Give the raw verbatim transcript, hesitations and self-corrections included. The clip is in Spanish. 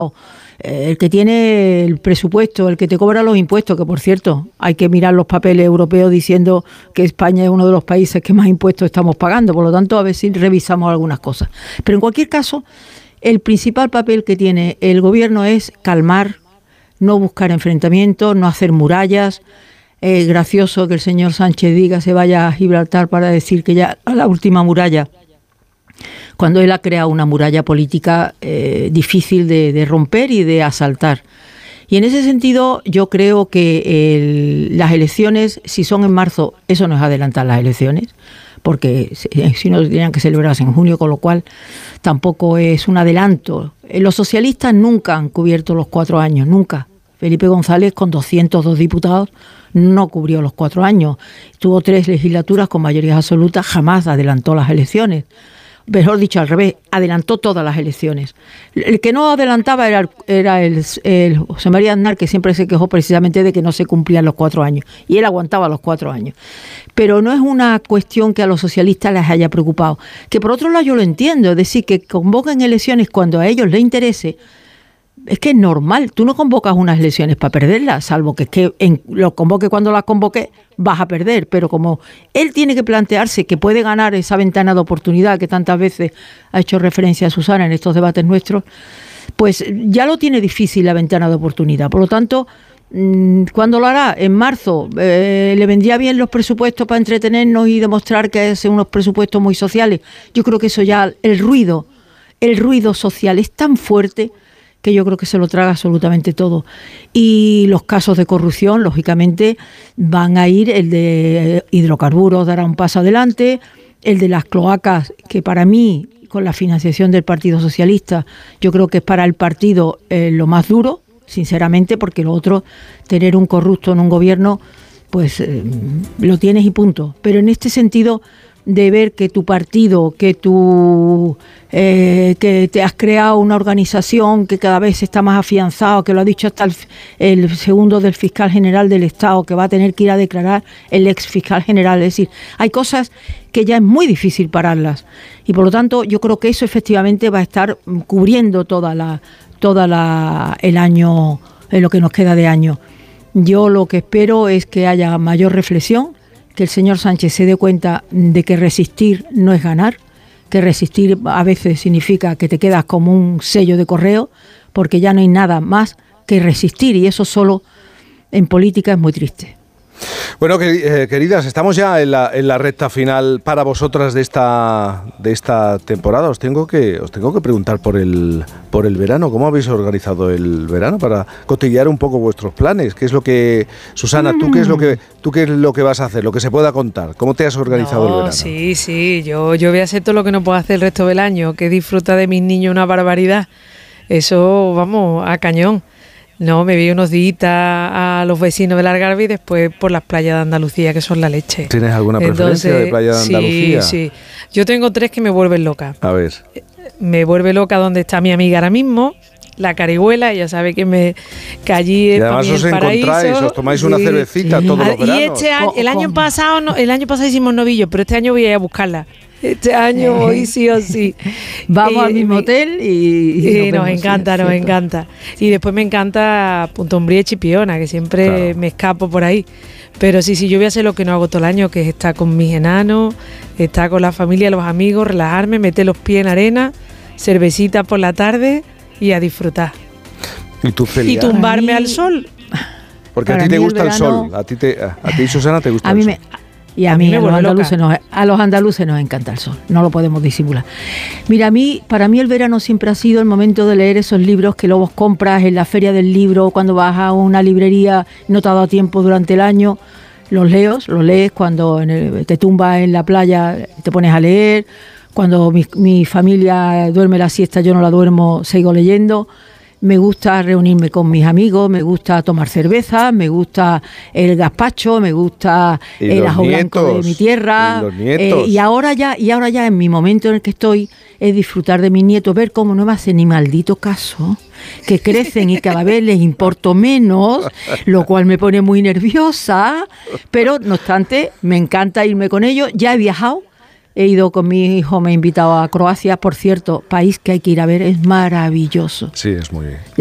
El que tiene el presupuesto, el que te cobra los impuestos, que por cierto, hay que mirar los papeles europeos diciendo que España es uno de los países que más impuestos estamos pagando, por lo tanto a ver si revisamos algunas cosas. Pero en cualquier caso, el principal papel que tiene el gobierno es calmar, no buscar enfrentamientos, no hacer murallas. Es gracioso que el señor Sánchez diga se vaya a Gibraltar para decir que ya a la última muralla, cuando él ha creado una muralla política eh, difícil de, de romper y de asaltar. Y en ese sentido yo creo que el, las elecciones, si son en marzo, eso no es adelantar las elecciones, porque si no tendrían que celebrarse en junio, con lo cual tampoco es un adelanto. Los socialistas nunca han cubierto los cuatro años, nunca. Felipe González, con doscientos dos diputados, no cubrió los cuatro años. Tuvo tres legislaturas con mayoría absoluta, jamás adelantó las elecciones. Mejor dicho, al revés, adelantó todas las elecciones. El que no adelantaba era, era el, el José María Aznar, que siempre se quejó precisamente de que no se cumplían los cuatro años. Y él aguantaba los cuatro años. Pero no es una cuestión que a los socialistas les haya preocupado. Que por otro lado yo lo entiendo, es decir, que convoquen elecciones cuando a ellos les interese. Es que es normal, tú no convocas unas elecciones para perderlas, salvo que es que en, lo convoque cuando las convoque, vas a perder. Pero como él tiene que plantearse que puede ganar esa ventana de oportunidad que tantas veces ha hecho referencia a Susana en estos debates nuestros, pues ya lo tiene difícil la ventana de oportunidad. Por lo tanto, ¿cuándo lo hará? En marzo. Eh, ¿Le vendría bien los presupuestos para entretenernos y demostrar que es unos presupuestos muy sociales? Yo creo que eso ya, el ruido, el ruido social es tan fuerte que yo creo que se lo traga absolutamente todo. Y los casos de corrupción, lógicamente, van a ir. El de hidrocarburos dará un paso adelante, el de las cloacas, que para mí, con la financiación del Partido Socialista, yo creo que es para el partido eh, lo más duro, sinceramente, porque lo otro, tener un corrupto en un gobierno, pues eh, lo tienes y punto. Pero en este sentido de ver que tu partido, que tú eh, que te has creado una organización que cada vez está más afianzado, que lo ha dicho hasta el, el segundo del fiscal general del Estado, que va a tener que ir a declarar el ex fiscal general. Es decir, hay cosas que ya es muy difícil pararlas y por lo tanto yo creo que eso efectivamente va a estar cubriendo toda la toda la el año, en lo que nos queda de año. Yo lo que espero es que haya mayor reflexión, que el señor Sánchez se dé cuenta de que resistir no es ganar, que resistir a veces significa que te quedas como un sello de correo, porque ya no hay nada más que resistir y eso solo en política es muy triste. Bueno, queridas, estamos ya en la, en la recta final para vosotras de esta de esta temporada. Os tengo que os tengo que preguntar por el por el verano. ¿Cómo habéis organizado el verano para cotillear un poco vuestros planes? ¿Qué es lo que Susana, tú qué es lo que tú qué es lo que vas a hacer? Lo que se pueda contar. ¿Cómo te has organizado no, el verano? Sí, sí. Yo yo voy a hacer todo lo que no puedo hacer el resto del año, que disfruta de mis niños una barbaridad. Eso, vamos, a cañón. No, me vi unos días a los vecinos del Algarve y después por las playas de Andalucía, que son la leche. ¿Tienes alguna preferencia Entonces, de playa de Andalucía? Sí, sí. Yo tengo tres que me vuelven loca. A ver. Me vuelve loca donde está mi amiga ahora mismo, la Carihuela, ella sabe que me que allí es para mí el paraíso. Y además os encontráis, os tomáis una sí, cervecita sí. todos los veranos. Y este año, el año pasado, no, el año pasado hicimos novillos, pero este año voy a ir a buscarla. Este año voy sí o sí. Vamos y, al mismo y, hotel y, y, y nos, nos encanta, sí, nos cierto. encanta. Y después me encanta Punta Umbría y Chipiona, que siempre claro. me escapo por ahí. Pero sí, sí, yo voy a hacer lo que no hago todo el año, que es estar con mis enanos, estar con la familia, los amigos, relajarme, meter los pies en arena, cervecita por la tarde y a disfrutar. ¿Y tú, Celia? Y tumbarme al sol. Porque Para a ti te gusta el, verano, el sol, a ti, te, a, a ti, Susana, te gusta a el mí sol. Me, Y a, a mí, a, los andaluces nos, a los andaluces nos encanta el sol, no lo podemos disimular. Mira, a mí, para mí el verano siempre ha sido el momento de leer esos libros que luego compras en la feria del libro, cuando vas a una librería, no te ha dado tiempo durante el año, los leos, los lees cuando en el, te tumbas en la playa, te pones a leer, cuando mi, mi familia duerme la siesta, yo no la duermo, sigo leyendo. Me gusta reunirme con mis amigos, me gusta tomar cerveza, me gusta el gazpacho, me gusta el ajo blanco de mi tierra. Y, eh, y ahora ya, y ahora ya en mi momento en el que estoy es disfrutar de mis nietos, ver cómo no me hacen ni maldito caso, que crecen y cada vez les importo menos, lo cual me pone muy nerviosa, pero no obstante me encanta irme con ellos. Ya he viajado he ido con mi hijo, me he invitado a Croacia, por cierto, país que hay que ir a ver, es maravilloso. Sí, es muy